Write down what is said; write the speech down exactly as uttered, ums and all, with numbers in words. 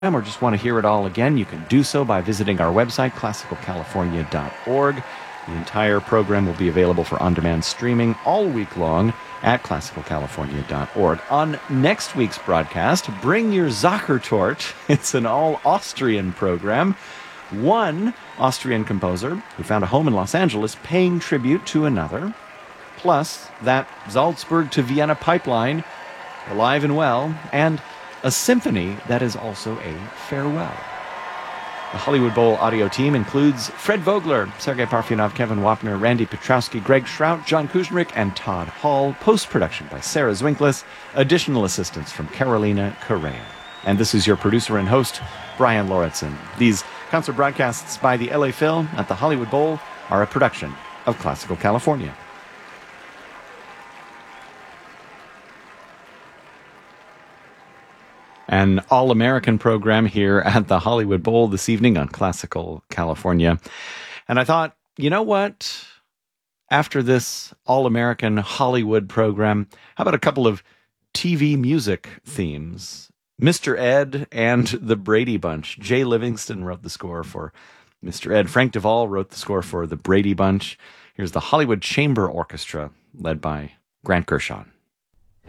or just want to hear it all again, you can do so by visiting our website, classical california dot org. The entire program will be available for on-demand streaming all week long at classical california dot org. On next week's broadcast, Bring Your Sachertorte. It's an all-Austrian program. One Austrian composer who found a home in Los Angeles paying tribute to another. Plus, that Salzburg to Vienna pipeline, alive and well, and a symphony that is also a farewell. The Hollywood Bowl audio team includes Fred Vogler, Sergei Parfyanov, Kevin Wapner, Randy Petrowski, Greg Schraut, John Kuznick, and Todd Hall. Post-production by Sarah Zwinklis. Additional assistance from Carolina Correa. And this is your producer and host, Brian Lauritsen. These concert broadcasts by the L A Phil at the Hollywood Bowl are a production of Classical California. An all-American program here at the Hollywood Bowl this evening on Classical California. And I thought, you know what? After this all-American Hollywood program, how about a couple of T V music themes? Mister Ed and the Brady Bunch. Jay Livingston wrote the score for Mister Ed. Frank Duvall wrote the score for the Brady Bunch. Here's the Hollywood Chamber Orchestra, led by Grant Gershon.